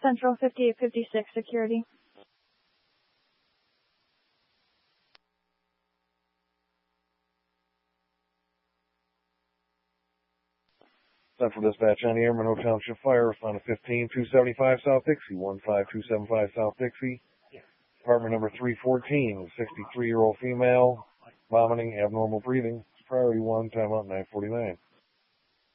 Central 5856 security. Central Dispatch on the air, Monroe Township Fire, respond to 15275 South Dixie, 15275 South Dixie. Apartment number 314, 63-year-old female, vomiting, abnormal breathing. Priority 1, timeout 949.